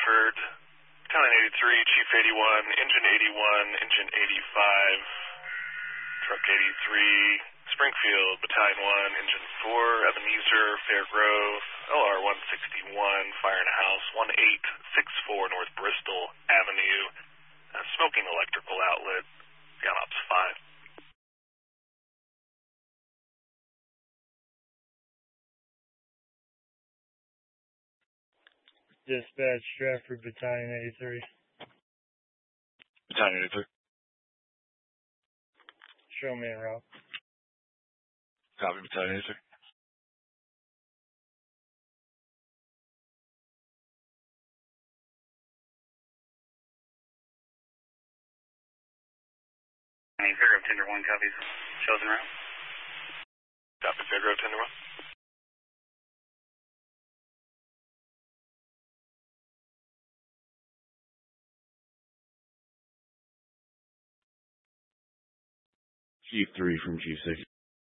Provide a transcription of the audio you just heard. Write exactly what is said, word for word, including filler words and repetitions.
Stratford, Battalion eighty-three, Chief eighty-one, Engine eighty-one, Engine eighty-five, Truck eighty-three, Springfield, Battalion one, Engine four, Ebenezer, Fairgrove, L R one sixty-one, Fire in a House, one eight six four North Bristol Avenue, uh, smoking electrical outlet, Beyond Ops five. Dispatch, Stratford, Battalion eighty-three. Battalion eighty-three. Show me en route. Copy, Battalion eighty-three. Fairgrove Tender one copies. Shows en route. Copy, Fairgrove Tender one. Chief three from Chief six.